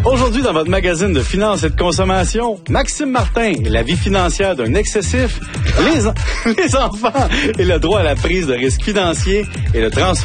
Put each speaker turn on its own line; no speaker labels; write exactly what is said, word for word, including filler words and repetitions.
Aujourd'hui, dans votre magazine de finances et de consommation, Maxime Martin, la vie financière d'un excessif, les, en- les enfants et le droit à la prise de risques financiers et le transfert